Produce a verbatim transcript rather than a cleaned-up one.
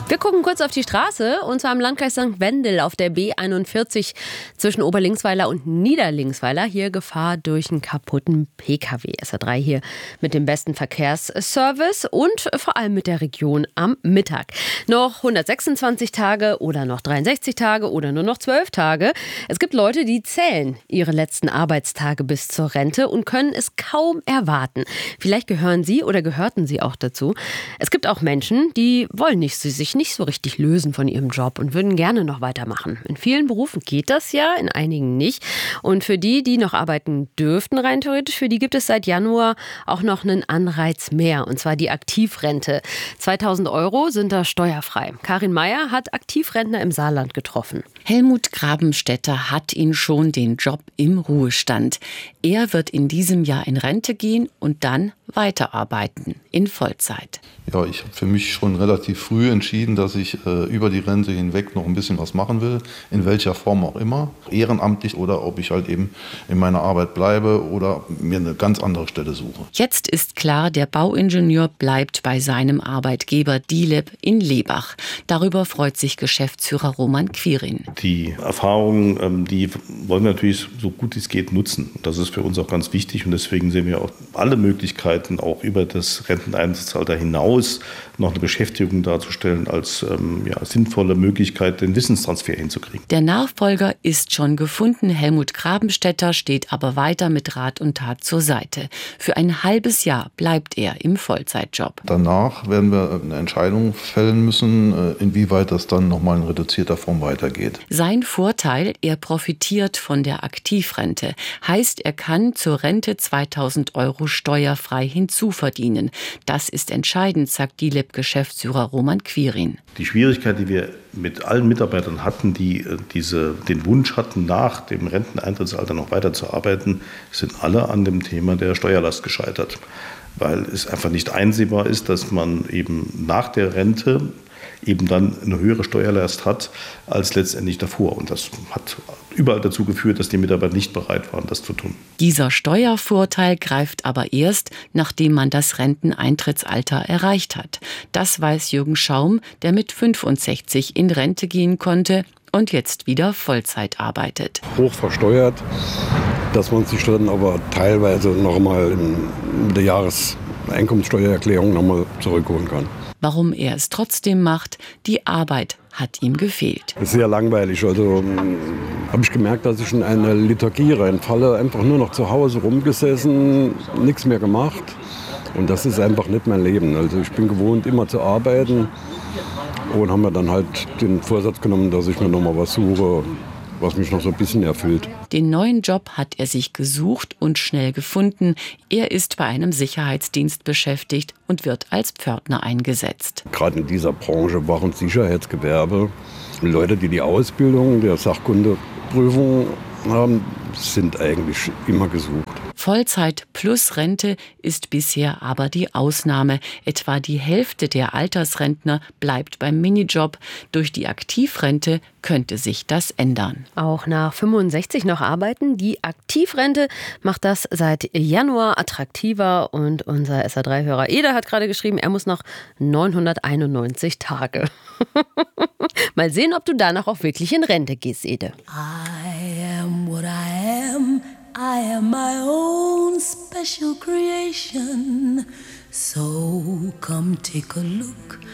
Wir gucken kurz auf die Straße, und zwar im Landkreis Sankt Wendel auf der B einundvierzig zwischen Oberlingsweiler und Niederlingsweiler. Hier Gefahr durch einen kaputten P K W. S R drei hier mit dem besten Verkehrsservice und vor allem mit der Region am Mittag. Noch hundertsechsundzwanzig Tage oder noch dreiundsechzig Tage oder nur noch zwölf Tage. Es gibt Leute, die zählen ihre letzten Arbeitstage bis zur Rente und können es kaum erwarten. Vielleicht gehören Sie oder gehörten Sie auch dazu. Es gibt auch Menschen, die wollen nicht, sich nicht so richtig lösen von ihrem Job und würden gerne noch weitermachen. In vielen Berufen geht das ja, in einigen nicht. Und für die, die noch arbeiten dürften, rein theoretisch, für die gibt es seit Januar auch noch einen Anreiz mehr, und zwar die Aktivrente. zweitausend Euro sind da steuerfrei. Karin Meyer hat Aktivrentner im Saarland getroffen. Helmut Grabenstetter hat ihn schon den Job im Ruhestand. Er wird in diesem Jahr in Rente gehen und dann weiterarbeiten in Vollzeit. Ja, ich habe für mich schon relativ früh entschieden, dass ich äh, über die Rente hinweg noch ein bisschen was machen will, in welcher Form auch immer, ehrenamtlich oder ob ich halt eben in meiner Arbeit bleibe oder mir eine ganz andere Stelle suche. Jetzt ist klar, der Bauingenieur bleibt bei seinem Arbeitgeber DILEB in Lebach. Darüber freut sich Geschäftsführer Roman Quirin. Die Erfahrungen, die wollen wir natürlich so gut es geht nutzen. Das ist für uns auch ganz wichtig und deswegen sehen wir auch alle Möglichkeiten, auch über das Renteneintrittsalter hinaus noch eine Beschäftigung darzustellen als ähm, ja, sinnvolle Möglichkeit, den Wissenstransfer hinzukriegen. Der Nachfolger ist schon gefunden. Helmut Grabenstetter steht aber weiter mit Rat und Tat zur Seite. Für ein halbes Jahr bleibt er im Vollzeitjob. Danach werden wir eine Entscheidung fällen müssen, inwieweit das dann nochmal in reduzierter Form weitergeht. Sein Vorteil, er profitiert von der Aktivrente. Heißt, er kann zur Rente zweitausend Euro steuerfrei hinzuverdienen. Das ist entscheidend, sagt DILEB-Geschäftsführer Roman Quirin. Die Schwierigkeit, die wir mit allen Mitarbeitern hatten, die diese, den Wunsch hatten, nach dem Renteneintrittsalter noch weiterzuarbeiten, sind alle an dem Thema der Steuerlast gescheitert. Weil es einfach nicht einsehbar ist, dass man eben nach der Rente eben dann eine höhere Steuerlast hat als letztendlich davor. Und das hat überall dazu geführt, dass die Mitarbeiter nicht bereit waren, das zu tun. Dieser Steuervorteil greift aber erst, nachdem man das Renteneintrittsalter erreicht hat. Das weiß Jürgen Schaum, der mit fünfundsechzig in Rente gehen konnte und jetzt wieder Vollzeit arbeitet. Hoch versteuert, dass man sich dann aber teilweise noch mal in der Jahreseinkommenssteuererklärung noch mal zurückholen kann. Warum er es trotzdem macht, die Arbeit hat ihm gefehlt. Sehr langweilig. Also habe ich gemerkt, dass ich in eine Liturgie reinfalle, einfach nur noch zu Hause rumgesessen, nichts mehr gemacht. Und das ist einfach nicht mein Leben. Also ich bin gewohnt, immer zu arbeiten, und haben mir dann halt den Vorsatz genommen, dass ich mir noch mal was suche, was mich noch so ein bisschen erfüllt. Den neuen Job hat er sich gesucht und schnell gefunden. Er ist bei einem Sicherheitsdienst beschäftigt und wird als Pförtner eingesetzt. Gerade in dieser Branche Wach- und Sicherheitsgewerbe, Leute, die die Ausbildung der Sachkundeprüfung haben, sind eigentlich immer gesucht. Vollzeit plus Rente ist bisher aber die Ausnahme. Etwa die Hälfte der Altersrentner bleibt beim Minijob. Durch die Aktivrente könnte sich das ändern. Auch nach fünfundsechzig noch arbeiten. Die Aktivrente macht das seit Januar attraktiver. Und unser S R drei Hörer Ede hat gerade geschrieben, er muss noch neunhunderteinundneunzig Tage. Mal sehen, ob du danach auch wirklich in Rente gehst, Ede. I am what I am. I am my own special creation. So come take a look